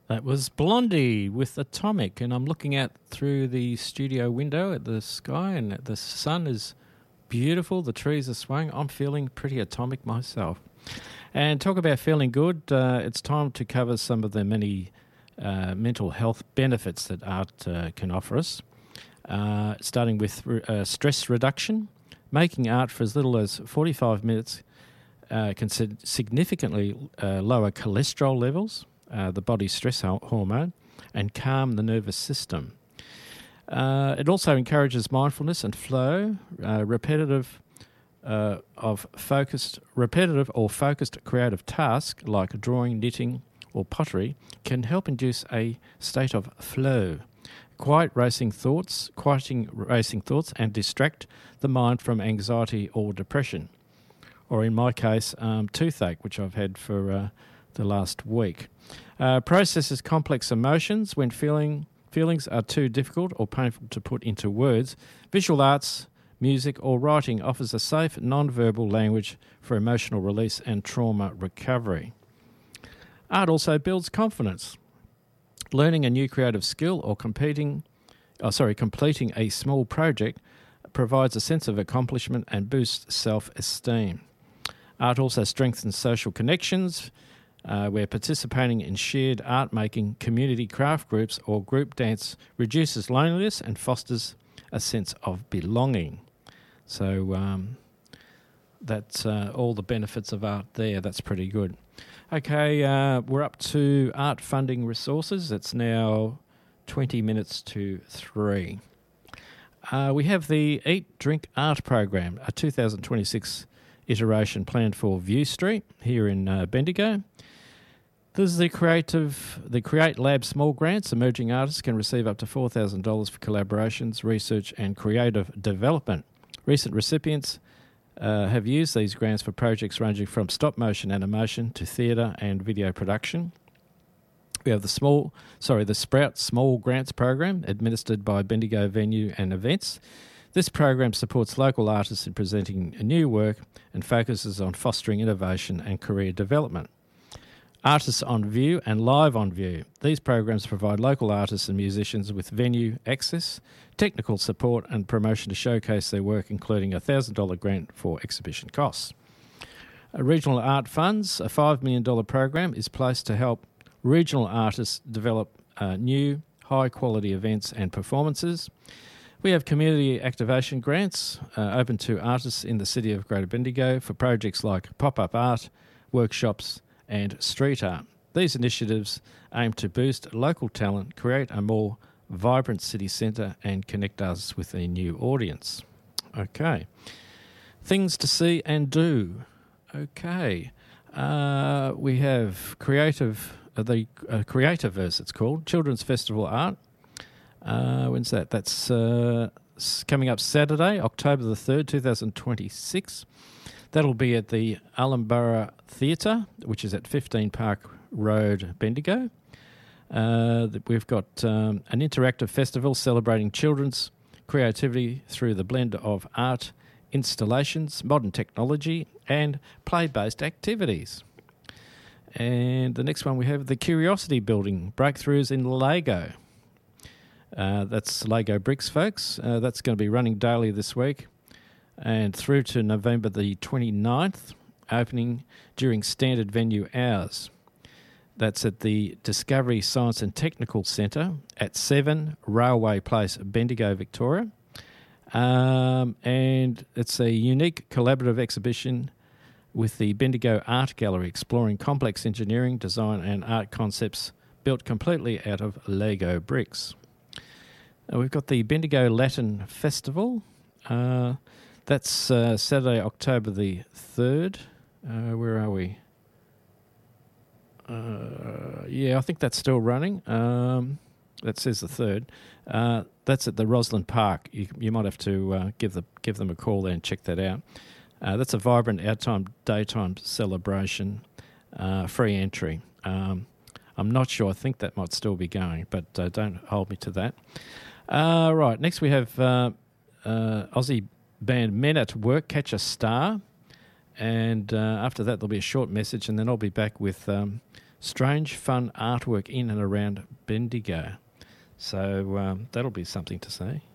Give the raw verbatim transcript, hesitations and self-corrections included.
That was Blondie with Atomic, and I'm looking out through the studio window at the sky, and the sun is beautiful, the trees are swaying. I'm feeling pretty atomic myself. And talk about feeling good, uh, it's time to cover some of the many uh, mental health benefits that art uh, can offer us, uh, starting with uh, stress reduction. Making art for as little as forty-five minutes uh, can significantly uh, lower cholesterol levels, Uh, the body's stress hormone, and calm the nervous system. Uh, it also encourages mindfulness and flow. Uh, repetitive uh, of focused, repetitive or focused creative tasks like drawing, knitting, or pottery can help induce a state of flow. Quiet racing thoughts, quieting racing thoughts, and distract the mind from anxiety or depression, or in my case, um, toothache, which I've had for uh, the last week. Uh, processes complex emotions when feeling feelings are too difficult or painful to put into words. Visual arts, music, or writing offers a safe, non-verbal language for emotional release and trauma recovery. Art also builds confidence. Learning a new creative skill or competing, oh, sorry, completing a small project provides a sense of accomplishment and boosts self-esteem. Art also strengthens social connections, Uh, where participating in shared art-making, community craft groups or group dance reduces loneliness and fosters a sense of belonging. So um, that's uh, all the benefits of art there. That's pretty good. Okay, uh, we're up to art funding resources. It's now twenty minutes to three. Uh, we have the Eat, Drink, Art program, a two thousand twenty-six iteration planned for View Street here in uh, Bendigo. This is the creative, the Create Lab small grants. Emerging artists can receive up to four thousand dollars for collaborations, research and creative development. Recent recipients uh, have used these grants for projects ranging from stop-motion animation to theatre and video production. We have the small, sorry, the Sprout Small Grants program administered by Bendigo Venue and Events. This program supports local artists in presenting a new work and focuses on fostering innovation and career development. Artists on View and Live on View. These programs provide local artists and musicians with venue access, technical support and promotion to showcase their work, including a one thousand dollars grant for exhibition costs. A Regional Art Funds, a five million dollars program, is placed to help regional artists develop uh, new, high-quality events and performances. We have community activation grants uh, open to artists in the city of Greater Bendigo for projects like pop-up art, workshops, and street art. These initiatives aim to boost local talent, create a more vibrant city centre and connect us with a new audience. Okay. Things to see and do. Okay. Uh, we have creative, uh, the uh, Creativerse it's called, Children's Festival Art. Uh, when's that? That's uh, coming up Saturday, October the third, twenty twenty-six. That'll be at the Allenborough Theatre, which is at fifteen Park Road, Bendigo. Uh, we've got um, an interactive festival celebrating children's creativity through the blend of art, installations, modern technology, and play-based activities. And the next one we have the Curiosity Building, Breakthroughs in Lego. Uh, that's Lego Bricks, folks. Uh, that's going to be running daily this week and through to November the twenty-ninth, opening during standard venue hours. That's at the Discovery Science and Technical Centre at seven Railway Place, Bendigo, Victoria. Um, and it's a unique collaborative exhibition with the Bendigo Art Gallery exploring complex engineering, design and art concepts built completely out of Lego bricks. Uh, we've got the Bendigo Latin Festival. Uh, that's uh, Saturday, October the third. Uh, where are we? Uh, yeah, I think that's still running. Um, that says the third. Uh, that's at the Roslyn Park. You, you might have to uh, give the give them a call there and check that out. Uh, that's a vibrant outtime, daytime celebration, uh, free entry. Um, I'm not sure. I think that might still be going, but uh, don't hold me to that. Uh, right, next we have uh, uh, Aussie band Men at Work, Catch a Star. And uh, after that, there'll be a short message, and then I'll be back with um, Strange, fun artwork in and around Bendigo. So um, that'll be something to see.